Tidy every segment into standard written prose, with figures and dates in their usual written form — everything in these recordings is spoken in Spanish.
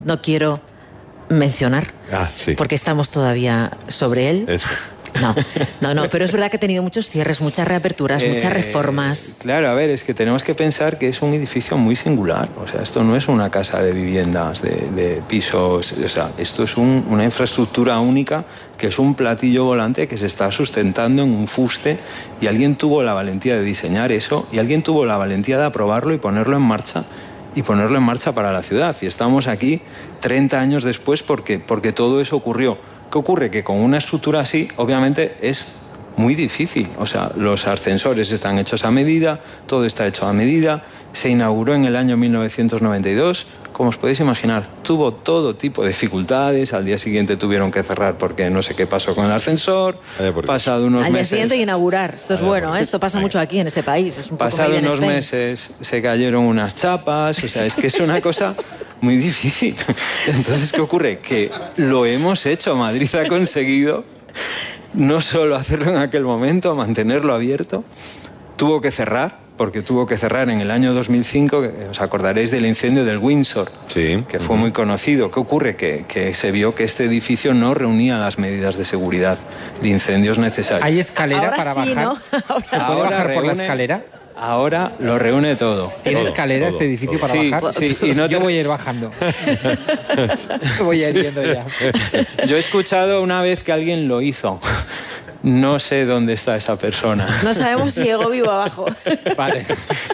no quiero mencionar, sí. porque estamos todavía sobre él. Eso. No, pero es verdad que ha tenido muchos cierres, muchas reaperturas, muchas reformas. Claro, a ver, es que tenemos que pensar que es un edificio muy singular. O sea, esto no es una casa de viviendas, de pisos. O sea, esto es una infraestructura única, que es un platillo volante que se está sustentando en un fuste, y alguien tuvo la valentía de diseñar eso, y alguien tuvo la valentía de aprobarlo y ponerlo en marcha. Y ponerlo en marcha para la ciudad. Y estamos aquí 30 años después porque todo eso ocurrió. ¿Qué ocurre? Que con una estructura así, obviamente, es muy difícil. O sea, los ascensores están hechos a medida, todo está hecho a medida. Se inauguró en el año 1992. Como os podéis imaginar, tuvo todo tipo de dificultades. Al día siguiente tuvieron que cerrar porque no sé qué pasó con el ascensor. Pasado unos al día meses... siguiente inaugurar. Esto es bueno, esto pasa mucho aquí en este país. Es un poco pasado unos meses se cayeron unas chapas. O sea, es que es una cosa muy difícil. Entonces, ¿qué ocurre? Que lo hemos hecho. Madrid ha conseguido no solo hacerlo en aquel momento, mantenerlo abierto. Tuvo que cerrar, porque tuvo que cerrar en el año 2005, os acordaréis del incendio del Windsor, sí, que fue muy conocido. ¿Qué ocurre? Que se vio que este edificio no reunía las medidas de seguridad de incendios necesarias. ¿Hay escalera ahora para sí, bajar? ¿no? ¿Se puede bajar por la escalera? Ahora lo reúne todo. ¿Tiene escalera este edificio para bajar? Sí, y no Yo voy a ir bajando. Voy a ir yendo ya. Yo he escuchado una vez que alguien lo hizo. No sé dónde está esa persona. No sabemos si llegó vivo abajo. Vale.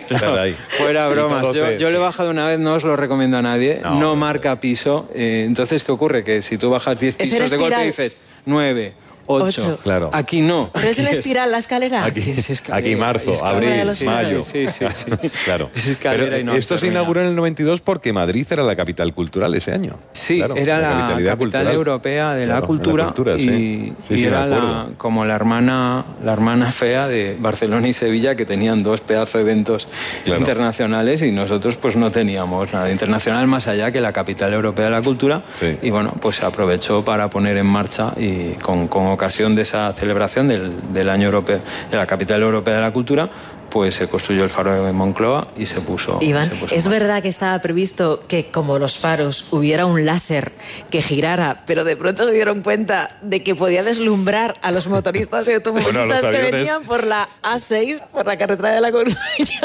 Fuera bromas. Yo le he bajado una vez, no os lo recomiendo a nadie. No marca piso. Entonces, ¿qué ocurre? Que si tú bajas 10 pisos de golpe dices 9, 8. Claro. Aquí no. ¿Pero es en espiral la escalera? Aquí marzo, abril, mayo. Sí. Claro. Es escalera. Pero y no esto se inauguró en el 92 porque Madrid era la capital cultural ese año. Sí, claro, era la capital europea de la cultura, y era como la hermana fea de Barcelona y Sevilla, que tenían dos pedazos de eventos internacionales, y nosotros pues no teníamos nada internacional más allá que la capital europea de la cultura. Y bueno, pues se aprovechó para poner en marcha, y con ocasión de esa celebración del año europeo de la capital europea de la cultura, pues se construyó el faro de Moncloa y se puso. Iván, ¿es verdad que estaba previsto que, como los faros, hubiera un láser que girara, pero de pronto se dieron cuenta de que podía deslumbrar a los motoristas y automovilistas que venían por la A6, por la carretera de La Coruña?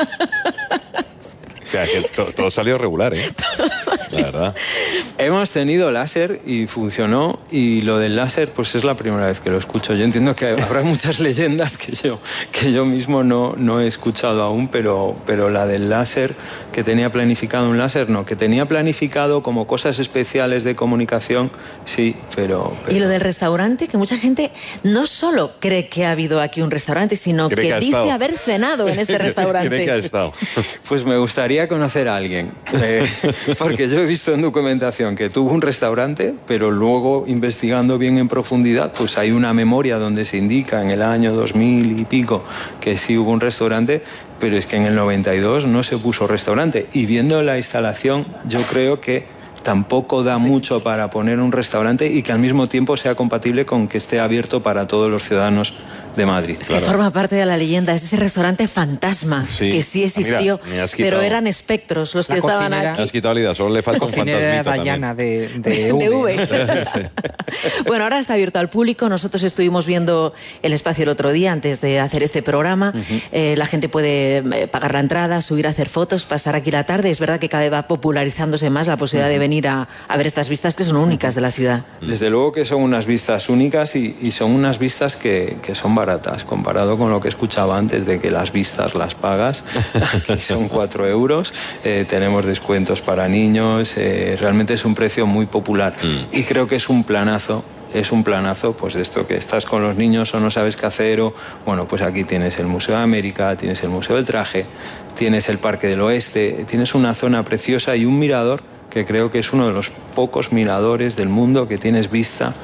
O sea, que todo salió regular, ¿eh? La verdad. Hemos tenido láser y funcionó, y lo del láser pues es la primera vez que lo escucho. Yo entiendo que habrá muchas leyendas que yo mismo no he escuchado aún, pero la del láser, que tenía planificado un láser, no. Que tenía planificado como cosas especiales de comunicación, sí, pero... Y lo del restaurante, que mucha gente no solo cree que ha habido aquí un restaurante, sino que dice haber cenado en este restaurante. Cree que ha estado. Pues me gustaría conocer a alguien, porque yo he visto en documentación que tuvo un restaurante, pero luego, investigando bien en profundidad, pues hay una memoria donde se indica en el año 2000 y pico que sí hubo un restaurante, pero es que en el 92 no se puso restaurante. Y viendo la instalación, yo creo que tampoco da mucho para poner un restaurante, y que al mismo tiempo sea compatible con que esté abierto para todos los ciudadanos de Madrid. Es que forma parte de la leyenda, es ese restaurante fantasma que sí existió, pero eran espectros los que estaban aquí. Me has quitado la idea, solo le falta un fantasmita Dayana también. de V. Bueno, ahora está abierto al público. Nosotros estuvimos viendo el espacio el otro día antes de hacer este programa. La gente puede pagar la entrada, subir a hacer fotos, pasar aquí la tarde. Es verdad que cada vez va popularizándose más la posibilidad de venir a ver estas vistas que son únicas de la ciudad. Desde luego que son unas vistas únicas, y son unas vistas que son baratas comparado con lo que escuchaba antes de que las vistas las pagas. Aquí son 4 euros, tenemos descuentos para niños, realmente es un precio muy popular, y creo que es un planazo. Pues de esto que estás con los niños o no sabes qué hacer, bueno, pues aquí tienes el Museo de América, tienes el Museo del Traje, tienes el Parque del Oeste, tienes una zona preciosa y un mirador que creo que es uno de los pocos miradores del mundo que tienes vista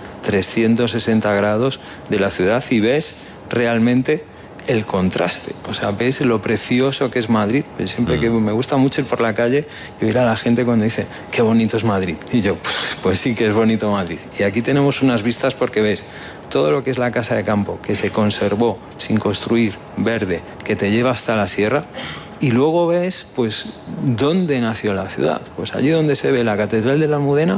360 grados de la ciudad, y ves realmente el contraste. O sea, ves lo precioso que es Madrid. Siempre que me gusta mucho ir por la calle y oír a la gente cuando dice qué bonito es Madrid. Y yo, pues sí que es bonito Madrid. Y aquí tenemos unas vistas porque ves todo lo que es la Casa de Campo, que se conservó sin construir, verde, que te lleva hasta la sierra. y luego ves pues dónde nació la ciudad. Pues allí donde se ve la Catedral de la Almudena